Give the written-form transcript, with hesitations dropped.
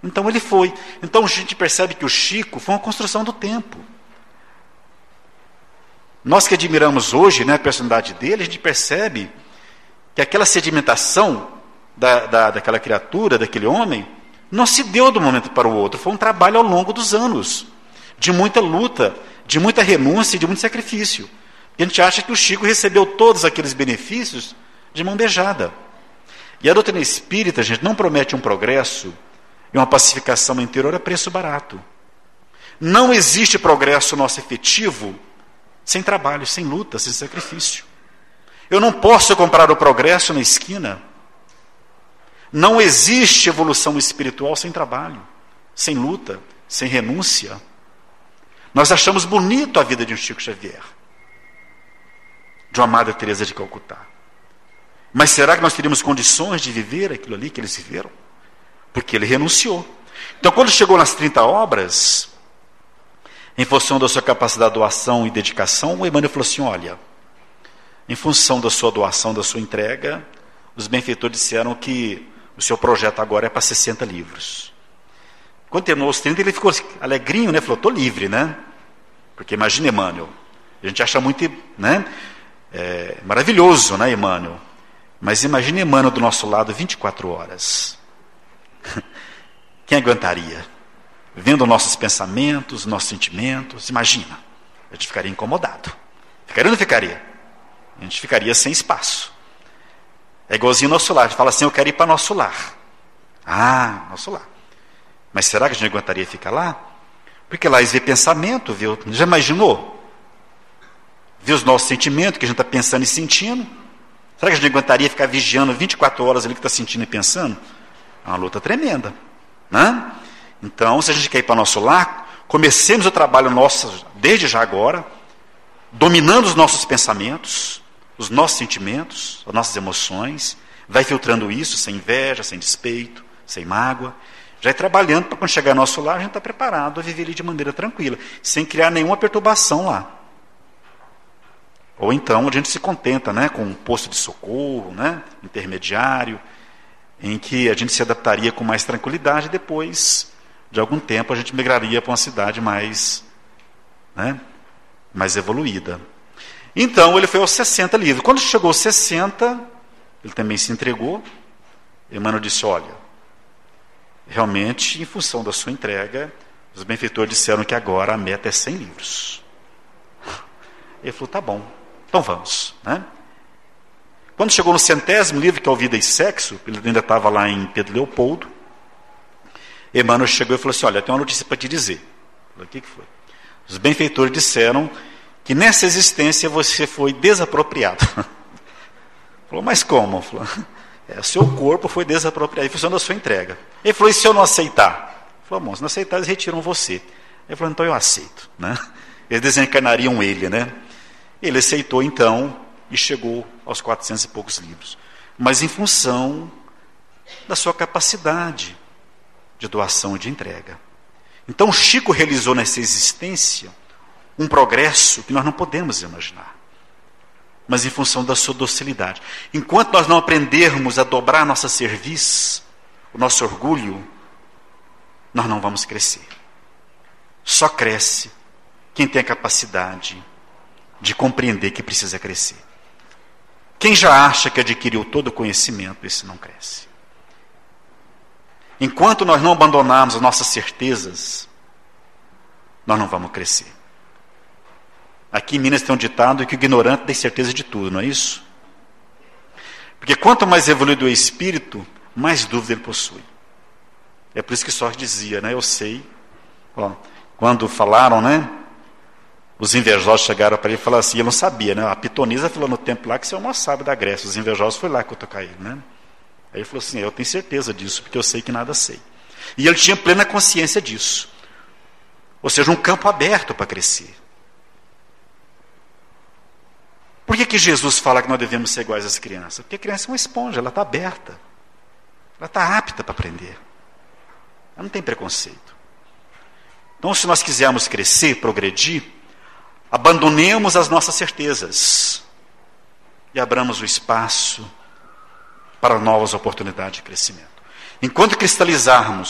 Então ele foi. Então a gente percebe que o Chico foi uma construção do tempo. Nós que admiramos hoje, né, a personalidade dele, a gente percebe que aquela sedimentação daquela criatura, daquele homem, não se deu de um momento para o outro. Foi um trabalho ao longo dos anos, de muita luta, de muita renúncia e de muito sacrifício. E a gente acha que o Chico recebeu todos aqueles benefícios de mão beijada. E a doutrina espírita, gente, não promete um progresso e uma pacificação interior a preço barato. Não existe progresso nosso efetivo sem trabalho, sem luta, sem sacrifício. Eu não posso comprar o progresso na esquina. Não existe evolução espiritual sem trabalho, sem luta, sem renúncia. Nós achamos bonito a vida de um Chico Xavier, de uma Madre Teresa de Calcutá. Mas será que nós teríamos condições de viver aquilo ali que eles viveram? Porque ele renunciou. Então, quando chegou nas 30 obras, em função da sua capacidade de doação e dedicação, o Emmanuel falou assim, olha, em função da sua doação, da sua entrega, os benfeitores disseram que o seu projeto agora é para 60 livros. Quando terminou os 30, ele ficou alegrinho, né? Falou, estou livre, né? Porque imagina Emmanuel. A gente acha muito, né? Maravilhoso, né, Emmanuel? Mas imagine Emmanuel do nosso lado 24 horas. Quem aguentaria? Vendo nossos pensamentos, nossos sentimentos, imagina. A gente ficaria incomodado. Ficaria ou não ficaria? A gente ficaria sem espaço. É igualzinho ao nosso lar. A gente fala assim, eu quero ir para nosso lar. Ah, nosso lar. Mas será que a gente aguentaria ficar lá? Porque lá eles vê pensamento, viu? Já imaginou? Vê os nossos sentimentos, que a gente está pensando e sentindo. Será que a gente aguentaria ficar vigiando 24 horas ali que está sentindo e pensando? É uma luta tremenda, né? Então, se a gente quer ir para nosso lar, comecemos o trabalho nosso desde já agora, dominando os nossos pensamentos, os nossos sentimentos, as nossas emoções, vai filtrando isso sem inveja, sem despeito, sem mágoa, já ir trabalhando para quando chegar ao nosso lar, a gente está preparado a viver ali de maneira tranquila, sem criar nenhuma perturbação lá. Ou então a gente se contenta, né, com um posto de socorro, né, intermediário, em que a gente se adaptaria com mais tranquilidade e depois, de algum tempo, a gente migraria para uma cidade mais, né, mais evoluída. Então, ele foi aos 60 livros. Quando chegou aos 60, ele também se entregou. Emmanuel disse, olha, realmente, em função da sua entrega, os benfeitores disseram que agora a meta é 100 livros. Ele falou, tá bom. Então vamos, né? Quando chegou no 100º livro, que é o Vida e Sexo, ele ainda estava lá em Pedro Leopoldo, Emmanuel chegou e falou assim, olha, eu tenho uma notícia para te dizer. Eu falei, o que foi? Os benfeitores disseram que nessa existência você foi desapropriado. Falou, mas como? Falou, seu corpo foi desapropriado em função da sua entrega. Ele falou, e se eu não aceitar? Ele falou, bom, se não aceitar, eles retiram você. Ele falou, então eu aceito, né? Eles desencarnariam ele, né? Ele aceitou então e chegou aos 400 e poucos livros. Mas em função da sua capacidade de doação e de entrega. Então Chico realizou nessa existência um progresso que nós não podemos imaginar. Mas em função da sua docilidade. Enquanto nós não aprendermos a dobrar nossa cerviz, o nosso orgulho, nós não vamos crescer. Só cresce quem tem a capacidade de compreender que precisa crescer. Quem já acha que adquiriu todo o conhecimento, esse não cresce. Enquanto nós não abandonarmos as nossas certezas, nós não vamos crescer. Aqui em Minas tem um ditado que o ignorante tem certeza de tudo, não é isso? Porque quanto mais evoluído é o espírito, mais dúvida ele possui. É por isso que Sócrates dizia, né? Eu sei. Ó, quando falaram, né? Os invejosos chegaram para ele e falaram assim, ele não sabia, né? A pitonisa falou no tempo lá que você é o maior sábio da Grécia. Os invejosos foi lá cutucar ele, né? Aí ele falou assim, eu tenho certeza disso, porque eu sei que nada sei. E ele tinha plena consciência disso. Ou seja, um campo aberto para crescer. Por que Jesus fala que nós devemos ser iguais às crianças? Porque a criança é uma esponja, ela está aberta. Ela está apta para aprender. Ela não tem preconceito. Então, se nós quisermos crescer, progredir, abandonemos as nossas certezas e abramos o espaço para novas oportunidades de crescimento. Enquanto cristalizarmos